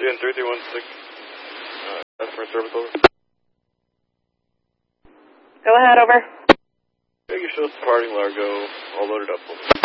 CN 3316, customer service over. Go ahead, over. Vegas shows departing Largo, all loaded up, over.